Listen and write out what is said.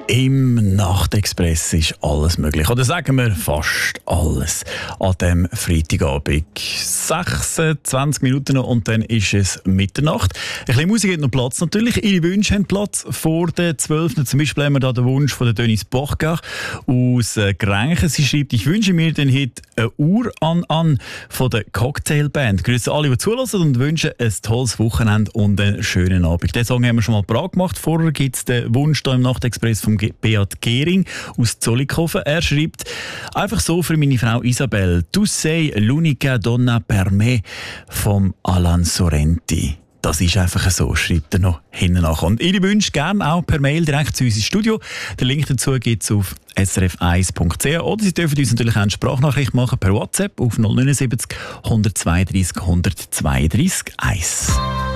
Im Nachtexpress ist alles möglich. Oder sagen wir fast alles. An diesem Freitagabend. 26 Minuten noch und dann ist es Mitternacht. Ein bisschen Musik hat noch Platz natürlich. Ihre Wünsche haben Platz vor der 12. Zum Beispiel haben wir da den Wunsch von der Denise Bochgach aus Grenchen. Sie schreibt, ich wünsche mir den Hit «Eine Uhr an» von der Cocktailband. Grüße alle, die zulassen und wünschen ein tolles Wochenende und einen schönen Abend. Den Song haben wir schon mal parat gemacht. Vorher gibt es den Wunsch hier im Nachtexpress vom Beat Gehring aus Zollikofen. Er schreibt, einfach so für meine Frau Isabel, «Tu sei l'unica donna per me» vom Alan Sorrenti. Das ist einfach so, schreibt er noch hinten nach. Und Ihre Wünsche gerne auch per Mail direkt zu uns ins Studio. Den Link dazu gibt es auf srf1.ch oder Sie dürfen uns natürlich auch eine Sprachnachricht machen per WhatsApp auf 079 132 132 1.